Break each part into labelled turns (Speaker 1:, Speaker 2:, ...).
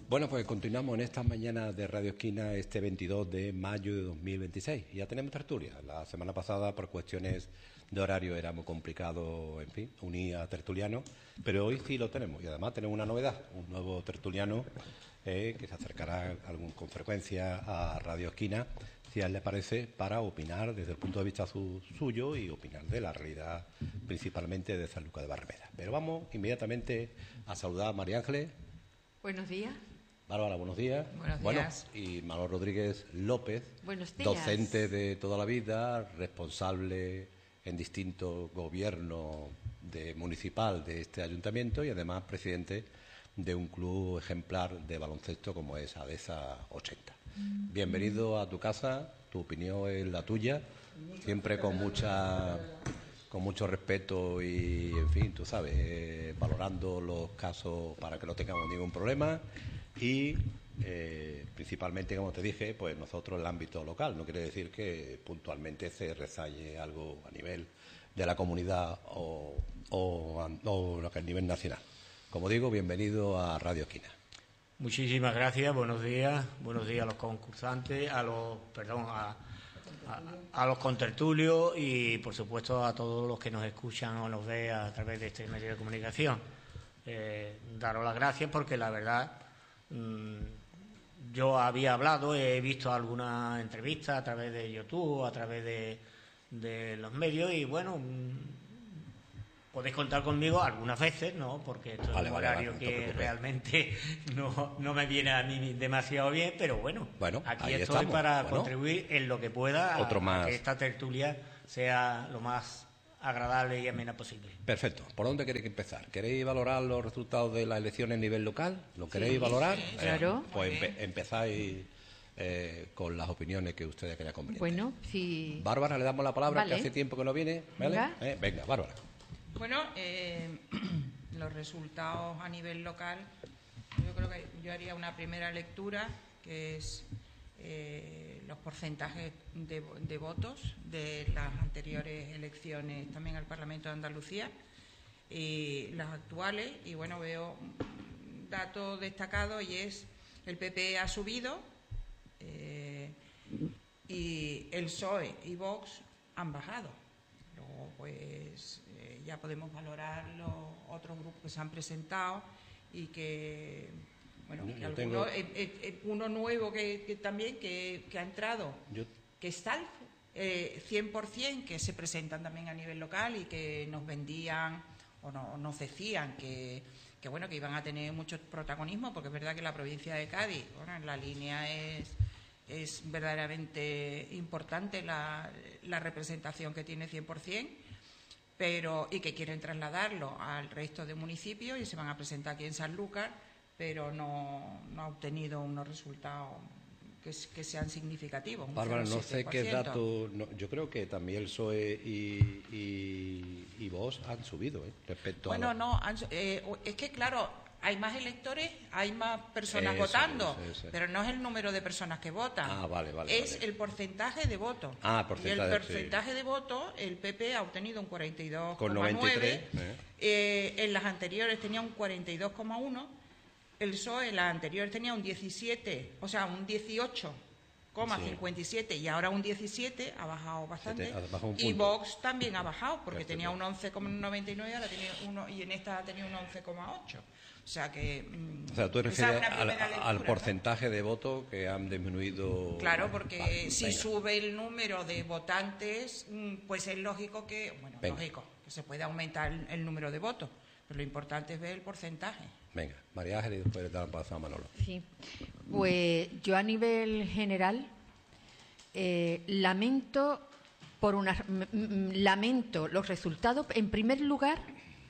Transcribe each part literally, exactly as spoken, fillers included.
Speaker 1: Bueno, pues continuamos en estas mañanas de Radio Esquina este veintidós de mayo de dos mil veintiséis. Y ya tenemos tertulia. La semana pasada, por cuestiones de horario, era muy complicado, en fin, unir a tertulianos, pero hoy sí lo tenemos. Y además tenemos una novedad, un nuevo tertuliano eh, que se acercará algún, con frecuencia a Radio Esquina, si a él le parece, para opinar desde el punto de vista su, suyo y opinar de la realidad, principalmente de San Lucas de Barrameda. Pero vamos inmediatamente a saludar a María Ángeles.
Speaker 2: Buenos días.
Speaker 1: Bárbara, buenos días.
Speaker 2: Buenos
Speaker 1: bueno,
Speaker 2: días.
Speaker 1: Y Manuel Rodríguez López,
Speaker 2: buenos días.
Speaker 1: Docente de toda la vida, responsable en distintos gobiernos de, municipal de este ayuntamiento y además presidente de un club ejemplar de baloncesto como es Adesa ochenta. Mm. Bienvenido a tu casa, tu opinión es la tuya, siempre con mucha... con mucho respeto y, en fin, tú sabes, eh, valorando los casos para que no tengamos ningún problema y, eh, principalmente, como te dije, pues nosotros en el ámbito local. No quiere decir que puntualmente se resalle algo a nivel de la comunidad o, o, o a nivel nacional. Como digo, bienvenido a Radio Esquina.
Speaker 3: Muchísimas gracias, buenos días, buenos días a los concursantes, a los, perdón, a... A, a los contertulios y, por supuesto, a todos los que nos escuchan o nos ven a través de este medio de comunicación. Eh, daros las gracias porque, la verdad, mmm, yo había hablado, he visto algunas entrevistas a través de YouTube, a través de, de los medios y, bueno, mmm, podéis contar conmigo algunas veces, ¿no? Porque esto vale, es un vale, horario vale, que no realmente no, no me viene a mí demasiado bien, pero bueno,
Speaker 1: bueno
Speaker 3: aquí estoy
Speaker 1: estamos.
Speaker 3: para
Speaker 1: bueno,
Speaker 3: contribuir en lo que pueda
Speaker 1: otro
Speaker 3: a,
Speaker 1: más.
Speaker 3: a que esta tertulia sea lo más agradable y amena posible.
Speaker 1: Perfecto. ¿Por dónde queréis empezar? ¿Queréis valorar los resultados de las elecciones a nivel local? ¿Lo queréis sí, valorar?
Speaker 2: Sí, claro.
Speaker 1: Eh, pues empe empezáis eh, con las opiniones que ustedes crean convenientes.
Speaker 2: Bueno, sí.
Speaker 1: Bárbara, le damos la palabra,
Speaker 2: vale.
Speaker 1: que hace tiempo que no viene. ¿Vale?
Speaker 2: Venga,
Speaker 1: eh, venga Bárbara.
Speaker 4: Bueno, eh, los resultados a nivel local, yo creo que yo haría una primera lectura, que es eh, los porcentajes de, de votos de las anteriores elecciones también al Parlamento de Andalucía y las actuales. Y bueno, veo un dato destacado y es el P P ha subido eh, y el P S O E y Vox han bajado. Luego, pues, eh, ya podemos valorar los otros grupos que se han presentado y que, bueno, que alguno,
Speaker 1: tengo...
Speaker 4: eh, eh, uno nuevo que, que también que, que ha entrado, Yo... que está el eh, cien por cien, que se presentan también a nivel local y que nos vendían o no, nos decían que, que, bueno, que iban a tener mucho protagonismo, porque es verdad que la provincia de Cádiz, bueno, en la línea es... es verdaderamente importante la, la representación que tiene cien por cien, pero, y que quieren trasladarlo al resto de municipios y se van a presentar aquí en Sanlúcar, pero no, no ha obtenido unos resultados que, que sean significativos.
Speaker 1: Bárbara, no sé qué dato, no, yo creo que también el P S O E y, y, y Vox han subido ¿eh? respecto
Speaker 4: bueno,
Speaker 1: a...
Speaker 4: Bueno, no, han, eh, es que claro... hay más electores, hay más personas
Speaker 1: eso,
Speaker 4: votando,
Speaker 1: eso, eso.
Speaker 4: pero no es el número de personas que votan.
Speaker 1: Ah, vale, vale,
Speaker 4: es
Speaker 1: vale.
Speaker 4: el porcentaje de votos.
Speaker 1: Ah, porcentaje,
Speaker 4: y el porcentaje
Speaker 1: sí.
Speaker 4: de votos, el P P ha obtenido un cuarenta y dos coma nueve.
Speaker 1: Con noventa y tres. ¿eh?
Speaker 4: Eh, en las anteriores tenía un cuarenta y dos coma uno. El P S O E en las anteriores tenía un diecisiete, o sea, un dieciocho coma cincuenta y siete sí. Y ahora un diecisiete, ha bajado bastante.
Speaker 1: Bajado
Speaker 4: y Vox también ha bajado, porque
Speaker 1: Perfecto.
Speaker 4: tenía un once coma noventa y nueve, ahora tiene uno, y en esta ha tenido un once coma ocho. O sea que...
Speaker 1: O sea, tú refieres al, lectura, al porcentaje ¿no? de votos que han disminuido...
Speaker 4: Claro, porque
Speaker 1: vale,
Speaker 4: si
Speaker 1: venga.
Speaker 4: sube el número de votantes, pues es lógico que... Bueno, venga. lógico, que se puede aumentar el, el número de votos, pero lo importante es ver el porcentaje.
Speaker 1: Venga, María Ángeles, y después le damos paso a Manolo.
Speaker 2: Sí, pues yo a nivel general eh, lamento, por una, lamento los resultados, en primer lugar...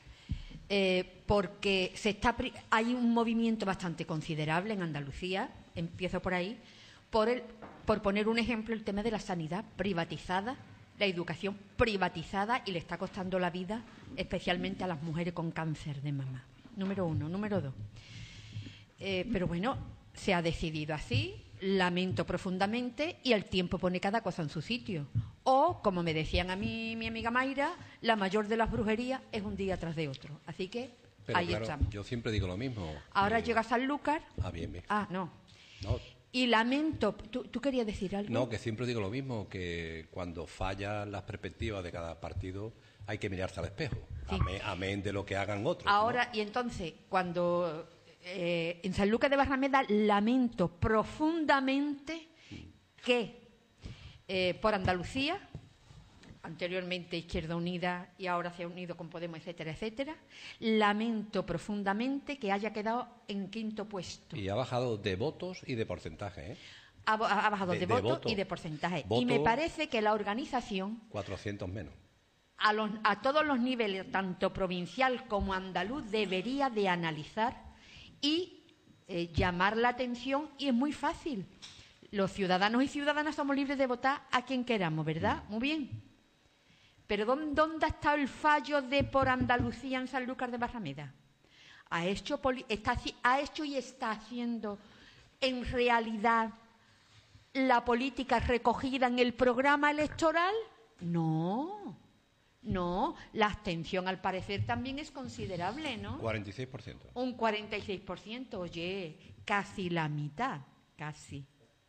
Speaker 2: Eh, porque se está hay un movimiento bastante considerable en Andalucía, empiezo por ahí, por, el, por poner un ejemplo, el tema de la sanidad privatizada, la educación privatizada, y le está costando la vida especialmente a las mujeres con cáncer de mama. Número uno. Número dos. Eh, pero bueno, se ha decidido así, lamento profundamente, y el tiempo pone cada cosa en su sitio. O, como me decían a mí mi amiga Mayra, la mayor de las brujerías es un día tras de otro. Así que
Speaker 1: Pero
Speaker 2: ahí
Speaker 1: claro,
Speaker 2: estamos.
Speaker 1: yo siempre digo lo mismo.
Speaker 2: Ahora
Speaker 1: eh,
Speaker 2: llega Sanlúcar.
Speaker 1: Ah, bien, bien.
Speaker 2: Ah, no.
Speaker 1: No,
Speaker 2: Y lamento, ¿tú, tú querías decir algo?
Speaker 1: no, que siempre digo lo mismo, que cuando fallan las perspectivas de cada partido hay que mirarse al espejo,
Speaker 2: Sí.
Speaker 1: amén, amén de lo que hagan otros.
Speaker 2: Ahora,
Speaker 1: ¿no?
Speaker 2: y entonces, cuando eh, en Sanlúcar de Barrameda lamento profundamente que eh, por Andalucía, anteriormente Izquierda Unida y ahora se ha unido con Podemos, etcétera, etcétera, lamento profundamente que haya quedado en quinto puesto.
Speaker 1: Y ha bajado de votos y de porcentaje, ¿eh?
Speaker 2: Ha, ha bajado de,
Speaker 1: de,
Speaker 2: de votos
Speaker 1: voto.
Speaker 2: y de porcentaje.
Speaker 1: Voto,
Speaker 2: y me parece que la organización,
Speaker 1: cuatrocientos menos.
Speaker 2: a, los, a todos los niveles, tanto provincial como andaluz, debería de analizar y eh, llamar la atención, y es muy fácil. Los ciudadanos y ciudadanas somos libres de votar a quien queramos, ¿verdad? Muy bien. Pero ¿dónde, dónde ha estado el fallo de por Andalucía en Sanlúcar de Barrameda? ¿Ha hecho, está, ¿Ha hecho y está haciendo en realidad la política recogida en el programa electoral? No, no. La abstención al parecer también es considerable, ¿no?
Speaker 1: cuarenta y seis por ciento.
Speaker 2: Un cuarenta y seis por ciento, oye, casi la mitad, casi.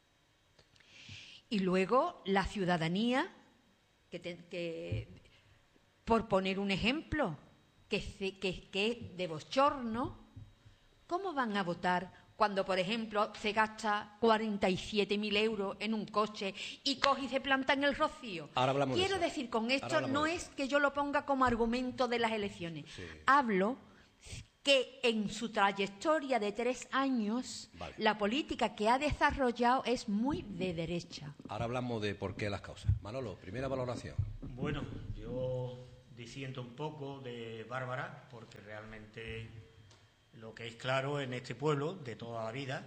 Speaker 2: Y luego la ciudadanía, que, te, que por poner un ejemplo, que, se, que, que es de bochorno, ¿cómo van a votar cuando, por ejemplo, se gasta cuarenta y siete mil euros en un coche y coge y se planta en el Rocío?
Speaker 1: Ahora hablamos
Speaker 2: Quiero
Speaker 1: de eso.
Speaker 2: decir con esto,
Speaker 1: Ahora
Speaker 2: no
Speaker 1: de
Speaker 2: es que yo lo ponga como argumento de las elecciones.
Speaker 1: Sí.
Speaker 2: Hablo que en su trayectoria de tres años,
Speaker 1: Vale.
Speaker 2: la política que ha desarrollado es muy de derecha.
Speaker 1: Ahora hablamos de por qué las causas. Manolo, primera valoración.
Speaker 3: Bueno, yo disiento un poco de Bárbara, porque realmente lo que es claro en este pueblo de toda la vida,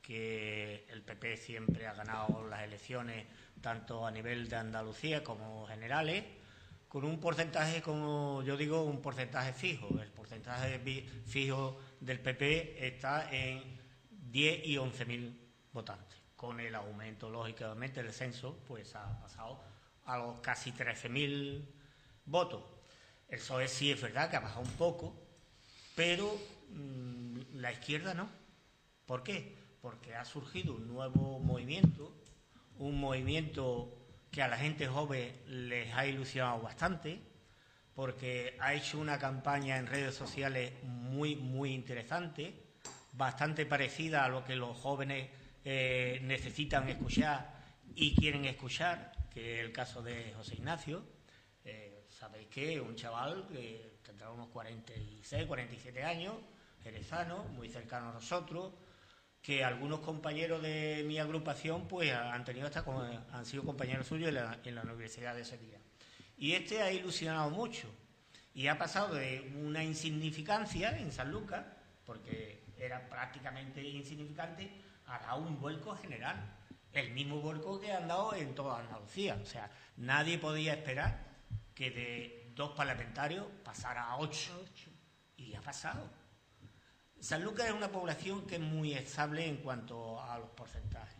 Speaker 3: que el P P siempre ha ganado las elecciones tanto a nivel de Andalucía como generales, con un porcentaje, como yo digo, un porcentaje fijo. El porcentaje fijo del P P está en diez y once mil votantes. Con el aumento, lógicamente, del censo, pues ha pasado a los casi trece mil votos. El P S O E sí es verdad que ha bajado un poco, pero mmm, la izquierda no. ¿Por qué? Porque ha surgido un nuevo movimiento, un movimiento que a la gente joven les ha ilusionado bastante, porque ha hecho una campaña en redes sociales muy, muy interesante, bastante parecida a lo que los jóvenes eh, necesitan escuchar y quieren escuchar, que es el caso de José Ignacio. Eh, sabéis que un chaval que tendrá unos cuarenta y seis, cuarenta y siete años, jerezano, muy cercano a nosotros, que algunos compañeros de mi agrupación pues han tenido hasta como, han sido compañeros suyos en la, en la Universidad de Sevilla. Y este ha ilusionado mucho y ha pasado de una insignificancia en Sanlúcar, porque era prácticamente insignificante, a dar un vuelco general, el mismo vuelco que han dado en toda Andalucía. O sea, nadie podía esperar que de dos parlamentarios pasara a ocho, y ha pasado. Sanlúcar es una población que es muy estable en cuanto a los porcentajes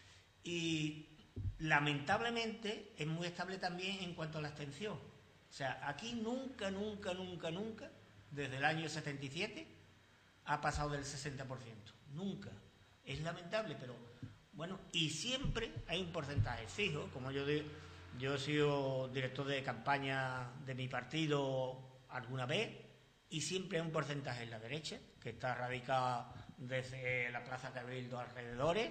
Speaker 3: y lamentablemente es muy estable también en cuanto a la abstención. O sea, aquí nunca, nunca, nunca, nunca, desde el año setenta y siete, ha pasado del sesenta por ciento. Nunca. Es lamentable, pero bueno, y siempre hay un porcentaje fijo. Como yo digo, yo he sido director de campaña de mi partido alguna vez, y siempre hay un porcentaje en la derecha, que está radicado desde la Plaza Cabildo alrededores,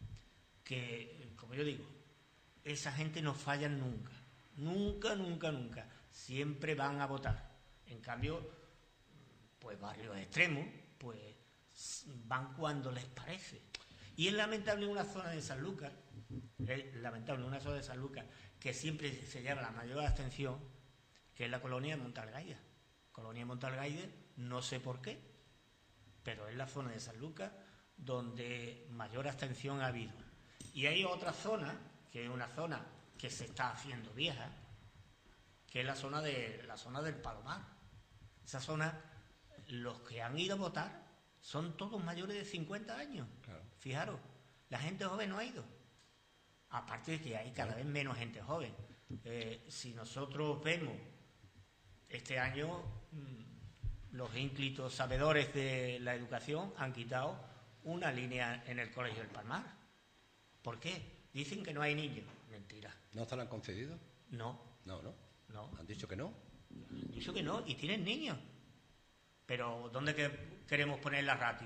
Speaker 3: que, como yo digo, esa gente no falla nunca, nunca, nunca, nunca, siempre van a votar. En cambio, pues barrios extremos, pues van cuando les parece. Y es lamentable una zona de Sanlúcar, es lamentable una zona de Sanlúcar que siempre se lleva la mayor abstención, que es la colonia de Montalgaida. Colonia de Montalgaide, no sé por qué, pero es la zona de Sanlúcar donde mayor abstención ha habido. Y hay otra zona, que es una zona que se está haciendo vieja, que es la zona de la zona del Palomar. Esa zona, los que han ido a votar son todos mayores de cincuenta años. Claro. Fijaros, la gente joven no ha ido. Aparte de que hay cada vez menos gente joven. Eh, si nosotros vemos este año, los ínclitos sabedores de la educación han quitado una línea en el Colegio del Palmar. ¿Por qué? Dicen que no hay niños. Mentira.
Speaker 1: ¿No se la han concedido?
Speaker 3: No.
Speaker 1: No, no.
Speaker 3: No.
Speaker 1: ¿Han dicho que no?
Speaker 3: Han dicho que no, y tienen niños. Pero ¿dónde que queremos poner la ratio?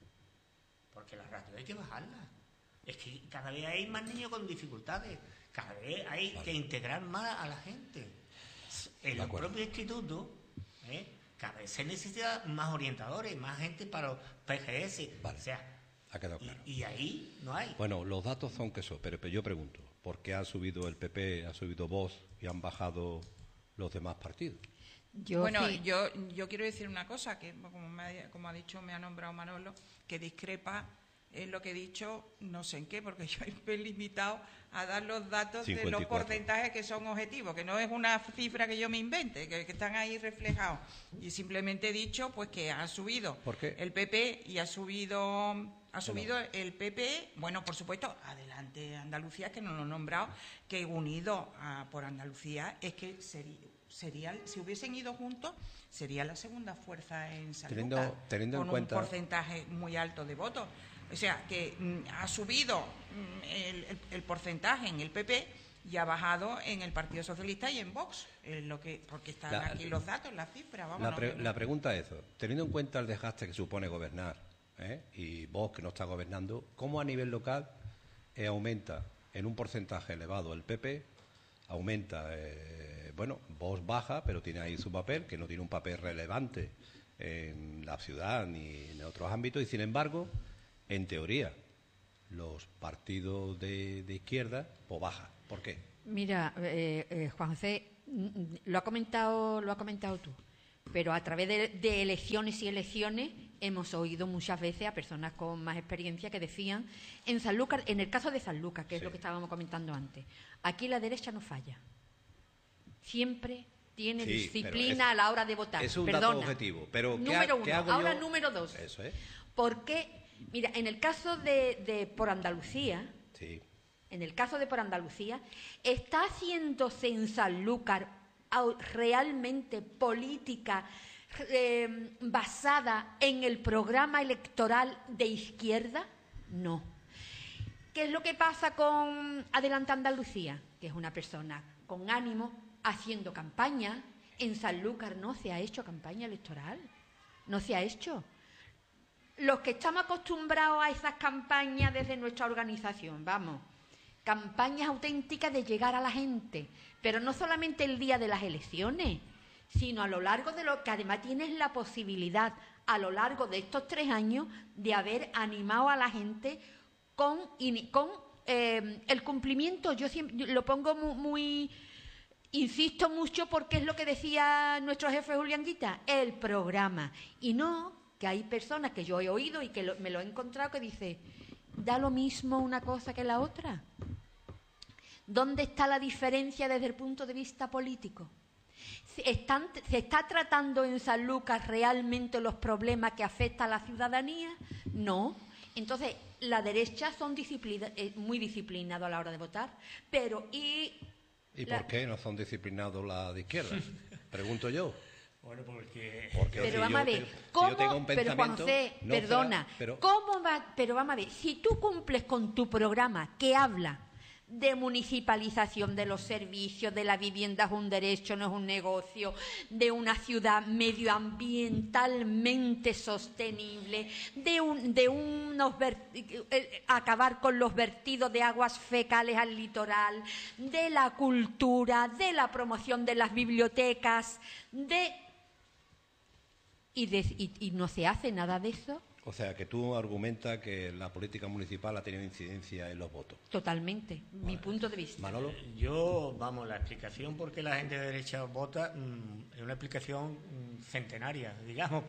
Speaker 3: Porque la ratio hay que bajarla. Es que cada vez hay más niños con dificultades. Cada vez hay vale. que integrar más a la gente. En el propio instituto, ¿eh? cada vez se necesita más orientadores, más gente para los P G S.
Speaker 1: Vale.
Speaker 3: O sea,
Speaker 1: ha quedado claro.
Speaker 3: Y, y ahí no hay.
Speaker 1: Bueno, los datos son que son, pero, pero yo pregunto, ¿por qué ha subido el P P, ha subido Vox y han bajado los demás partidos?
Speaker 4: Yo bueno, sí. yo, yo quiero decir una cosa, que como, me ha, como ha dicho, me ha nombrado Manolo, que discrepa en lo que he dicho, no sé en qué, porque yo me he limitado a dar los datos cincuenta y cuatro de los porcentajes que son objetivos, que no es una cifra que yo me invente, que, que están ahí reflejados. Y simplemente he dicho pues que ha subido el P P y ha subido ha subido no. el P P, bueno, por supuesto, Adelante Andalucía, que no lo he nombrado, que unido a, por Andalucía es que sería, sería, si hubiesen ido juntos, sería la segunda fuerza en San
Speaker 1: teniendo,
Speaker 4: Lucas,
Speaker 1: teniendo
Speaker 4: con
Speaker 1: en cuenta...
Speaker 4: un porcentaje muy alto de votos. O sea, que mm, ha subido mm, el, el, el porcentaje en el P P y ha bajado en el Partido Socialista y en Vox, eh, lo que, porque están la, aquí los datos, las cifras. Vamos,
Speaker 1: la, pre,
Speaker 4: no,
Speaker 1: la pregunta es, teniendo en cuenta el desgaste que supone gobernar, ¿eh? y Vox que no está gobernando, ¿cómo a nivel local eh, aumenta en un porcentaje elevado el P P, aumenta, eh, bueno, Vox baja, pero tiene ahí su papel, que no tiene un papel relevante en la ciudad ni en otros ámbitos, y sin embargo... En teoría, los partidos de, de izquierda, pues baja. ¿Por qué?
Speaker 2: Mira, eh, eh, Juan José, lo ha comentado, lo ha comentado tú, pero a través de, de elecciones y elecciones hemos oído muchas veces a personas con más experiencia que decían, en Sanlúcar, en el caso de Sanlúcar, que es sí. lo que estábamos comentando antes, aquí la derecha no falla. Siempre tiene sí, disciplina es, a la hora de votar.
Speaker 1: Es un
Speaker 2: Perdona.
Speaker 1: dato objetivo. Pero
Speaker 2: número
Speaker 1: ¿qué,
Speaker 2: uno.
Speaker 1: ¿qué hago
Speaker 2: Ahora
Speaker 1: yo?
Speaker 2: número dos.
Speaker 1: Eso es.
Speaker 2: ¿Por qué? Mira, en el caso de, de Por Andalucía,
Speaker 1: sí.
Speaker 2: en el caso de Por Andalucía, ¿está haciéndose en Sanlúcar realmente política eh, basada en el programa electoral de izquierda? No. ¿Qué es lo que pasa con Adelante Andalucía? Que es una persona con ánimo, haciendo campaña. En Sanlúcar no se ha hecho campaña electoral, no se ha hecho. Los que estamos acostumbrados a esas campañas desde nuestra organización, vamos, campañas auténticas de llegar a la gente, pero no solamente el día de las elecciones, sino a lo largo de lo que además tienes la posibilidad, a lo largo de estos tres años, de haber animado a la gente con, con eh, el cumplimiento. Yo siempre lo pongo muy, muy, insisto mucho porque es lo que decía nuestro jefe Julián Guita, el programa, y no... que hay personas que yo he oído y que lo, me lo he encontrado que dice, ¿da lo mismo una cosa que la otra? ¿Dónde está la diferencia desde el punto de vista político? ¿Se, están, ¿se está tratando en Sanlúcar realmente los problemas que afectan a la ciudadanía? No. Entonces, la derecha son disciplina, eh, muy disciplinados a la hora de votar, pero ¿y...?
Speaker 1: ¿Y
Speaker 2: la...
Speaker 1: por qué no son disciplinados las de izquierda? Pregunto yo.
Speaker 3: Bueno, porque...
Speaker 1: porque
Speaker 2: pero
Speaker 1: si
Speaker 2: vamos a ver,
Speaker 1: tengo,
Speaker 2: ¿cómo?
Speaker 1: Si yo tengo un
Speaker 2: pero Juan José,
Speaker 1: no
Speaker 2: perdona,
Speaker 1: será, pero...
Speaker 2: ¿cómo va? Pero vamos a ver, si tú cumples con tu programa que habla de municipalización de los servicios, de la vivienda es un derecho, no es un negocio, de una ciudad medioambientalmente sostenible, de, un, de unos eh, acabar con los vertidos de aguas fecales al litoral, de la cultura, de la promoción de las bibliotecas, de... Y, de, y, y no se hace nada de eso.
Speaker 1: O sea, que tú argumentas que la política municipal ha tenido incidencia en los votos.
Speaker 2: Totalmente, vale. Mi punto de vista.
Speaker 1: Manolo.
Speaker 3: Yo, vamos, la explicación por qué la gente de derecha vota mmm, es una explicación mmm, centenaria, digamos,